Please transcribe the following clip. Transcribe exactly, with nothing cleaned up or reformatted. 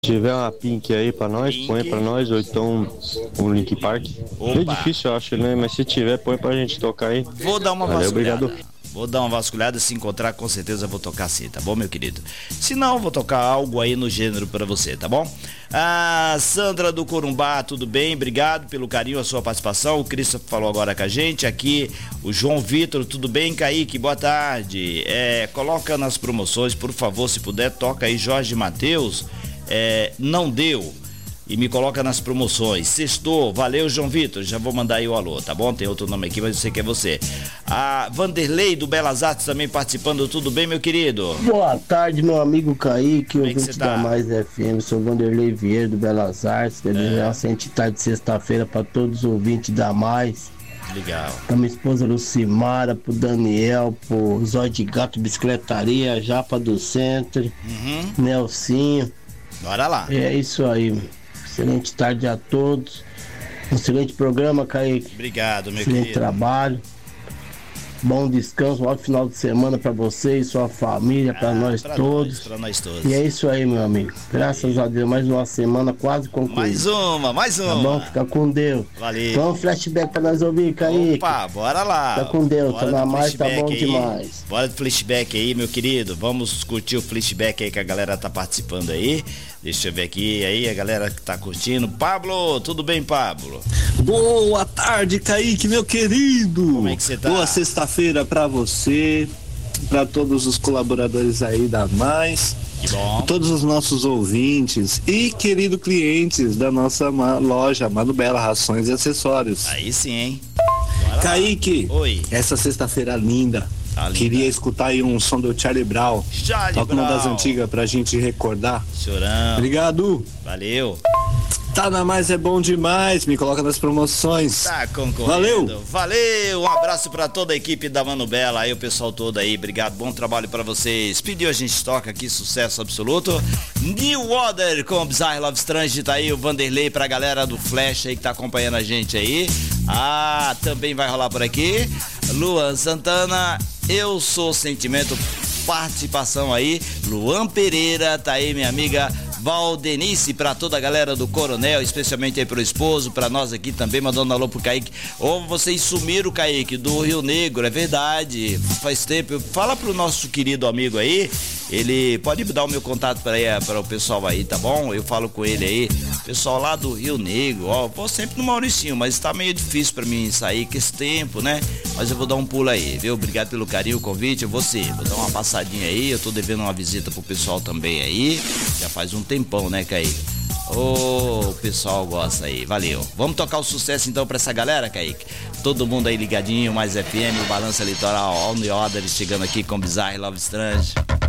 Se tiver uma Pink aí pra nós, Pink. põe pra nós, ou então um Link Park. Opa. É difícil, eu acho, né? Mas se tiver, põe pra gente tocar aí. Vou dar uma Valeu, vasculhada. obrigado. Vou dar uma vasculhada, se encontrar com certeza eu vou tocar sim, tá bom, meu querido? Se não, vou tocar algo aí no gênero pra você, tá bom? A Sandra do Corumbá, tudo bem? Obrigado pelo carinho, a sua participação. O Christopher falou agora com a gente. Aqui, o João Vitor, tudo bem, Kaique? Boa tarde. É, coloca nas promoções, por favor, se puder, toca aí Jorge Mateus. É, não deu. E me coloca nas promoções. Sextou, valeu, João Vitor. Já vou mandar aí o alô, tá bom? Tem outro nome aqui, mas eu sei que é você. A Vanderlei do Belas Artes também participando. Tudo bem, meu querido? Boa tarde, meu amigo Kaique, Como é que ouvinte você tá? da Mais F M. Sou Vanderlei Vieira do Belas Artes. Desejar uma excelente tarde de sexta-feira para todos os ouvintes da Mais. Legal. Pra minha esposa Lucimara, pro Daniel, pro Zóio de Gato Bicicletaria, Japa do Centro, Uhum. Nelsinho. Bora lá. É isso aí. Excelente tarde a todos. Um excelente programa, Kaique. Obrigado, meu Excelente querido. trabalho. Bom descanso, um ótimo final de semana para você e sua família, para Ah, nós pra todos. Nós, pra nós todos. E é isso aí, meu amigo. Graças a Deus, mais uma semana quase concluída. Mais uma, mais uma. Tá bom? Fica com Deus. Valeu. Então, um flashback para nós ouvir, Kaique. Opa, bora lá. Fica com Deus, Bora tá na do mais, tá flashback bom aí. demais. Bora do flashback aí, meu querido. Vamos curtir o flashback aí que a galera tá participando aí. Deixa eu ver aqui, aí a galera que tá curtindo. Pablo, tudo bem, Pablo? Boa tarde, Kaique, meu querido. Como é que você tá? Boa sexta-feira pra você, pra todos os colaboradores aí da Mais, Que bom. todos os nossos ouvintes e queridos clientes da nossa ma- loja Mano Bela Rações e Acessórios. Aí sim, hein? Bora lá. Kaique, Oi. essa sexta-feira linda, Tá linda. queria escutar aí um som do Charlie Brown. Charlie Toca uma das Brown. antigas pra gente recordar. Chorão. Obrigado. Valeu. Tá na Mais é bom demais, me coloca nas promoções. Tá concorrendo. Valeu. Valeu. Um abraço pra toda a equipe da Mano Bela, aí o pessoal todo aí. Obrigado, bom trabalho pra vocês. Pediu, a gente toca aqui, sucesso absoluto. New Order com Bizarre Love Strange, tá aí o Vanderlei pra galera do Flash aí que tá acompanhando a gente aí. Ah, também vai rolar por aqui. Luan Santana, Eu Sou Sentimento, participação aí. Luan Pereira, tá aí minha amiga Valdenice, pra toda a galera do Coronel, especialmente aí pro esposo, pra nós aqui também, mandando alô pro Kaique. Ô, vocês sumiram, Kaique, do Rio Negro, é verdade, faz tempo. Fala pro nosso querido amigo aí, ele pode dar o meu contato pra, aí, pra o pessoal aí, tá bom? Eu falo com ele aí, pessoal lá do Rio Negro, ó, vou sempre no Mauricinho, mas tá meio difícil pra mim sair com esse tempo, né? Mas eu vou dar um pulo aí, viu? Obrigado pelo carinho, o convite, eu vou ser, vou dar uma passadinha aí, eu tô devendo uma visita pro pessoal também aí, já faz um tempão, né, Kaique? Ô, o pessoal gosta aí, valeu. Vamos tocar o sucesso então pra essa galera, Kaique? Todo mundo aí ligadinho, Mais F M, o Balança Litoral, All New Order chegando aqui com Bizarre Love Strange.